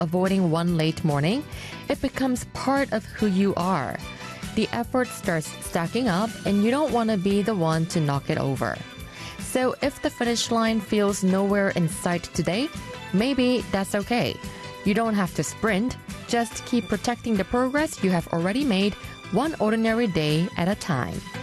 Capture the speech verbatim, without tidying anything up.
avoiding one late morning, it becomes part of who you are. The effort starts stacking up and you don't want to be the one to knock it over. So if the finish line feels nowhere in sight today, maybe that's okay. You don't have to sprint, just keep protecting the progress you have already made one ordinary day at a time.